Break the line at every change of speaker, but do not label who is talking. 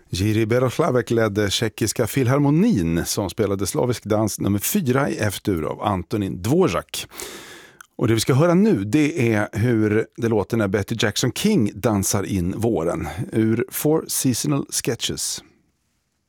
Jiří Berošlavek ledde tjeckiska filharmonin som spelade slavisk dans nummer 4 i F-dur av Antonín Dvořák. Och det vi ska höra nu, det är hur det låter när Betty Jackson King dansar in våren ur Four Seasonal Sketches.